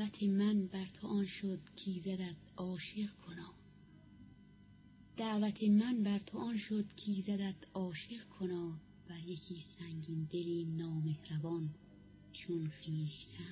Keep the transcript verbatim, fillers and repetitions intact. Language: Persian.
دعوت من بر تو آن شد کایزدت عاشق کند. دعوت من بر تو آن شد کایزدت عاشق کند. بر یکی سنگین دلی نامهربان چون خویشتن.